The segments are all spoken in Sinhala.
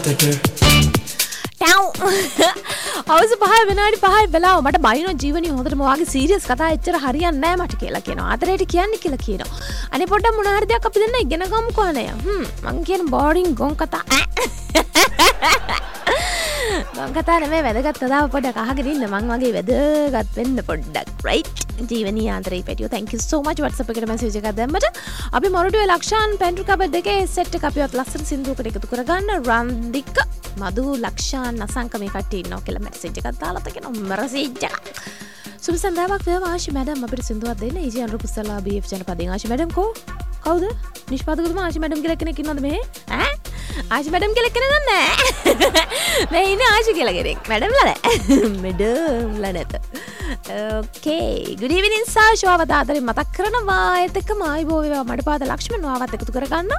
අවුරුදු 5 විනාඩි 5යි වෙලාව මට බයිනෝ ජීවනී හොඳටම වාගේ සීරියස් කතා එච්චර හරියන්නේ නැහැ මට කියලා කියනවා. ආතරේට කියන්නේ කියලා කියනවා. අනේ පොඩ්ඩක් මොන හරි දෙයක් අපි දෙන්න ඉගෙන ගමුකෝ අනේ. මං කියන බෝරින් ගොන් කතා. ගොන් කතා නෙමෙයි වැදගත් කතාව පොඩ්ඩක් අහගෙන ඉන්න. මං වගේ වැදගත් වෙන්න පොඩ්ඩක්. right? ජීවනී ආන්තරේ පැටියෝ thank you so much WhatsApp එකට message එකක් දැම්මට. අපි මොරටුවේ ලක්ෂාන් පෙන්ට්‍රි කබර් දෙකේ set එක අපිවත් ලස්සන සින්දුවකට එකතු කරගන්න රන්දික මදු ලක්ෂාන් අසංක මේ කට්ටිය ඉන්නවා කියලා මැසේජ් එකක් දාලා තියෙන මැසේජ් එක. සුබ සන්ධ්‍යාවක් වේවා ආශි මැඩම් අපිට සින්දුවක් දෙන්න. ඊජි අනුරුපුස්සලා BF ජනපදයෙන් ආශි මැඩම් කවුද? නිෂ්පාදකතුමා ආශි මැඩම් කියලා කෙනෙක් ඉන්නවද මෙහෙ? ඈ? ආශි මැඩම් කියලා කෙනෙක් නැහැ. මේ ඉන්නේ ආශි කියලා කෙනෙක්. මැඩම්ලා නැහැ. මැඩම්ලා නැත. Okay. Good evening සාෂ් ආවත් ආදරෙන් මතක් කරනවා. ඒත් එක්කම ආයිබෝ වේවා මඩපාද ලක්ෂ්මන් ආවත් එකතු කරගන්න.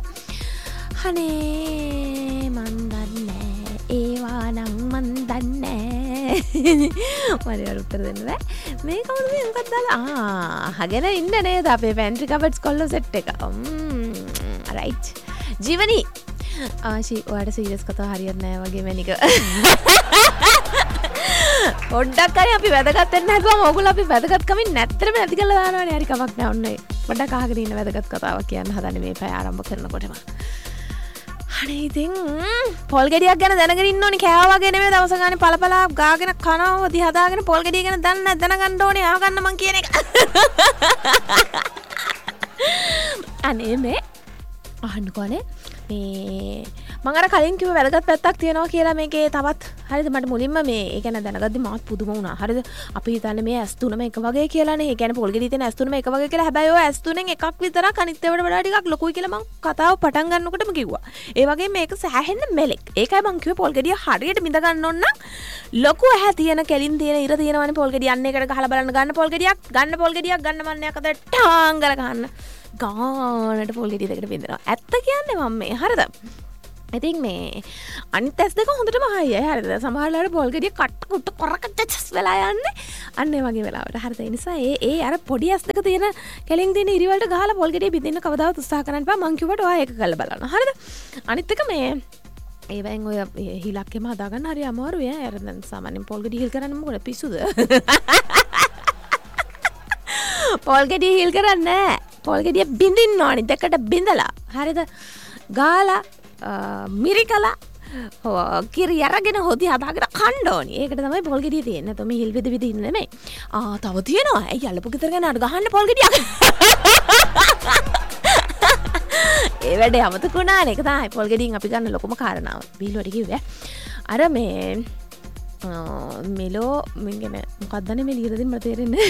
අනේ මන් දන්නේ ඒවා නම් මන් දන්නේ මරිය උත්තර දෙන්න බෑ මේ කවුද මේ මොකක්ද දාලා අහගෙන ඉන්න නේද අපේ පැන්ට්‍රි කබඩ්ස් කොල්ල සෙට් එක රයිට් ජීවනී ආශි ඔයාලට සීරියස් කතා හරියන්නේ නැහැ වගේ මැනික පොඩ්ඩක් හරි අපි වැදගත් වෙන්න හදුවම ඕගොල්ලෝ අපි වැදගත්කමින් නැත්තරම නැති කරලා දානවනේ හරි කමක් නැහැ ඔන්න පොඩ්ඩක් අහගෙන ඉන්න වැදගත් කතාවක් කියන්න හදන්නේ මේ පැය ආරම්භ කරනකොටම අනේ ඉතින් පොල් ගෙඩියක් ගැන දැනගෙන ඉන්න ඕනේ කෑවා වගේ නෙමෙයි දවස ගානේ පළපලා ගාගෙන කනවා දිහා හදාගෙන පොල් ගෙඩිය ගැන දැනගන්න ඕනේ ආව ගන්න මං කියන එක අනේ මේ අහන්නකෝනේ මේ මම අර කලින් කිව්ව වැදගත් පැත්තක් තියෙනවා කියලා මේකේ තවත් හරිද මට මුලින්ම මේ ඒ කියන්නේ දැනගද්දි මාත් පුදුම වුණා හරිද අපි හිතන්නේ මේ S3ම එක වගේ කියලානේ ඒ කියන්නේ පොල් ගෙඩිය තියෙන S3ම එක වගේ කියලා හැබැයි ඔය S3ෙන් එකක් විතරක් අනිත් ඒවාට වඩා ටිකක් ලොකුයි කියලා මම කතාව පටන් ගන්නකොටම කිව්වා ඒ වගේ මේක සෑහෙන්න මෙලෙක් ඒකයි මම කිව්වේ පොල් ගෙඩිය හරියට බිඳ ගන්න ඕන නම් ලොකු ඇහැ තියෙන කෙලින් තියෙන ඉර තියෙනවනේ පොල් ගෙඩිය අන්න එකට ගහලා බලන්න ගන්න පොල් ගෙඩියක් ගන්න මන්නයක් අතට ටාංගල ගන්න ගානට පොල් ගෙඩිය දෙකට බින්දනවා ඇත්ත කියන්නේ මම මේ හරිද ඉතින් මේ අනිත් ඇස් දෙක හොඳටම හයිය හරිද සමහර වෙලාවට පොල් ගෙඩිය කට්ට කුට්ට කොරකට්ටස් වෙලා යන්නේ අන්න ඒ වගේ වෙලාවට හරිද ඒ නිසා ඒ අර පොඩි ඇස් දෙක තියෙන කෙලින් තියෙන ඉරි වලට ගහලා පොල් ගෙඩිය බින්දින්න කවදාවත් උත්සාහ කරන්න එපා මං කිව්වට ඔයා ඒක කරලා බලන්න හරිද අනිත් එක මේ ඒවෙන් ඔය හිලක්කෙම හදාගන්න හරි අමාරුයි ඈ අර දැන් සාමාන්‍යයෙන් පොල් ගෙඩිය හිල් කරන්න මොකද පිස්සුද පොල් ගෙඩිය හිල් කරන්නේ නැහැ පොල් ගෙඩිය බින්දින්න ඕනි දෙකට බින්දලා හරිද ගාලා මිරිකලා කිරි අරගෙන හොදි හදාගෙන කන්න ඕනි. ඒකට තමයි පොල් ගෙඩිය තියෙන්නේ. නැත්නම් මේ හිල් විද විද ඉන්න නෙමෙයි. තව තියෙනවා. ඇයි අල්ලපු ගෙදර ගැන අර ගහන්න පොල් ගෙඩියක්. ඒ වැඩේ අමතකුණානේ. ඒක තමයි පොල් ගෙඩියෙන් අපි ගන්න ලොකුම කාරණාව. බීලුවට කිව්වේ. අර මේ මෙලෝ මෙගෙන මොකක්දනේ මේ ලියලා දෙන්න මට තේරෙන්නේ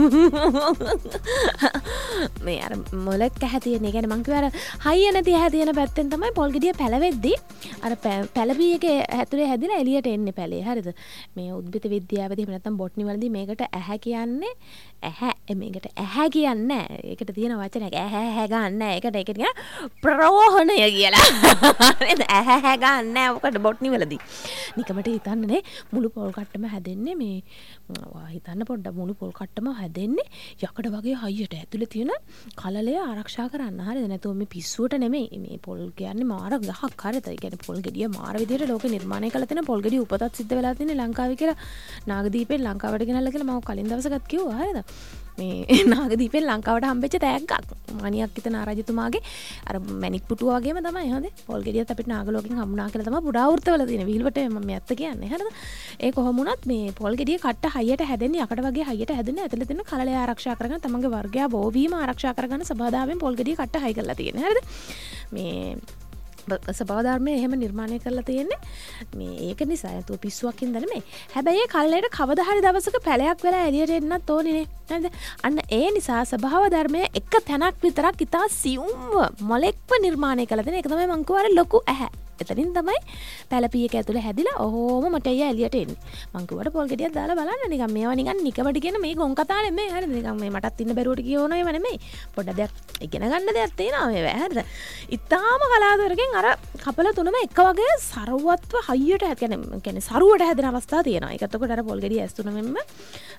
මේ අර මොලෙක් ඇහැ තියෙන. ඒ කියන්නේ මං කිව්වා අර හයිය නැති ඇහැ තියෙන පැත්තෙන් තමයි පොල් ගෙඩිය පැලවෙද්දී අර පැලබී එකේ ඇතුලේ හැදිලා එළියට එන්නේ පැලේ. හරිද? මේ උද්භිද විද්‍යාවේදී එහෙම නැත්නම් බොට්නි වලදී මේකට ඇහැ කියන්නේ ඇහැ මේකට ඇහැ කියන්නේ නැහැ. ඒකට තියෙන වචනයක් ඇහැ ගන්න නැහැ. ඒකට කියන ප්‍රෝහණය කියලා. නේද? ඇහැ ගන්න නැහැ. ඔකට බොට්නි වලදී. නිකමට හිතන්නනේ මුළු පොල් කට්ටම හැදෙන්නේ මේ හිතන්න පොඩ්ඩක් මුළු පොල් කට්ටම හැදෙන්නේ යකඩ වගේ හයියට ඇතුලේ තියෙන කලලය ආරක්ෂා කරන්න. හරිද? නැතුව මේ පිස්සුවට නෙමෙයි. මේ පොල් කියන්නේ මාර ගහක්. හරිද? ඒ කියන්නේ පොල් ගෙඩිය මාර විදියට ලෝකේ නිර්මාණය කරලා තියෙන පොල් ගෙඩිය උපතත් සිද්ධ වෙලා තියෙන්නේ ලංකාවේ කියලා නාගදීපෙන් ලංකාවට ගෙනල්ලා කියලා මම කලින් දවසකත් කිව්වා. හරිද? මේ නාගදීපෙන් ලංකාවට හම්බෙච්ච තෑග්ගක් මණියක් හිතන රජතුමාගේ අර මැණික් පුටුව වගේම තමයි. හරිද? පොල් ගෙඩියත් අපිට නාගලෝකෙන් හම්බුණා කියලා තමයි පුරාවෘත්තවල තියෙන විහිළුවට මම ඇත්ත කියන්නේ. හරිද? ඒ කොහොම වුණත් මේ පොල් ගෙඩිය කට්ට හයියට හැදෙන්නේ යකඩ වගේ හයියට හැදෙන්නේ ඇතුළේ තියෙන කලලය ආරක්ෂා කරගෙන තමන්ගේ වර්ගයා බෝවීම ආරක්ෂා කරගන්න සබාදාවෙන් පොල් ගෙඩිය කට්ට හයි කරලා තියෙන්නේ. හරිද? මේ සබාධර්මය එහෙම නිර්මාණය කරලා තියෙන්නේ මේ ඒක නිසා තු පිස්සුවක් හින්දා නෙමෙයි. හැබැයි ඒ කල්ලේට කවදා හරි දවසක පැලයක් වෙලා එළියට එන්නත් ඕනේ නේ. නේද? අන්න ඒ නිසා ස්වභාව ධර්මයේ එක තැනක් විතරක් ඉතා සියුම්ව මොලෙක්ව නිර්මාණය කරලා තියෙන එක තමයි මං කියවර ලොකු ඇහැ. එතනින් තමයි පැලපියක ඇතුලේ හැදිලා ඔහොම මට එළියට එන්නේ. මං කිව්වට පොල් ගෙඩියක් දාලා බලන්න නිකන් මේවා නිකන් නිකමඩ කියන මේ ගොන් කතා නෙමෙයි. හරිද? නිකන් මේ මටත් ඉන්න බැරුවට කියවන ඒවා නෙමෙයි. පොඩ්ඩක් දෙයක් ඉගෙන ගන්න දෙයක් තියෙනවා මේවා. හරිද? ඉතාලම කලාතුරකින් අර කපල තුනම එක වගේ සරුවත්ව හයියට කියන්නේ සරුවට හැදෙන අවස්ථා තියෙනවා. ඒක එතකොට අර පොල් ගෙඩිය S3 මෙන්න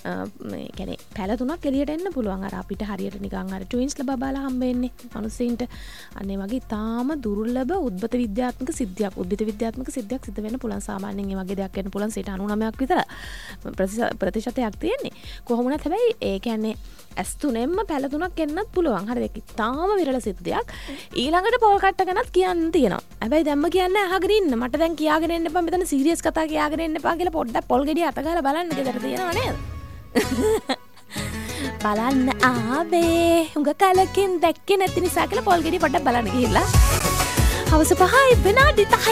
කියන්නේ පැල තුනක් එළියට එන්න පුළුවන්. අර අපිට හරියට නිකන් අර ට්වින්ස්ලා බබාලා හම්බෙන්නේ මිනිස්සුන්ට. අන්න ඒ වගේ තාම දුර්ලභ උද්භත විද්‍යාත්මක සිද්ධියක්. උද්භිත විද්‍යාත්මක සිද්ධියක් සිද්ධ වෙන්න පුළුවන්. සාමාන්‍යයෙන් ඒ වගේ දෙයක් වෙන්න පුළුවන් 99%ක් විතර ප්‍රතිශතයක් තියෙන්නේ. කොහොම වුණත් හැබැයි ඒ කියන්නේ S3ෙන්ම පැල තුනක් එන්නත් පුළුවන්. හරිද? ඒක තාම විරල සිද්ධියක්. ඊළඟට පොල් කට්ට ගැනත් කියන්න තියෙනවා. හැබැයි දැම්ම කියන්නේ අහගෙන ඉන්න. මට දැන් කියාගෙන එන්න එපා. මෙතන සීරියස් කතා කියාගෙන එන්න එපා කියලා පොඩ්ඩක් පොල් ගෙඩිය අත ගාලා බලන්න ගෙදර තියෙනව නේද? බලන්න ආවේ. උඟ කලකින් දැක්කේ නැති නිසා කියලා පොල් ගෙඩිය පොඩ්ඩක් බලන්න ගිහිල්ලා. හවස 5යි විනාඩි 10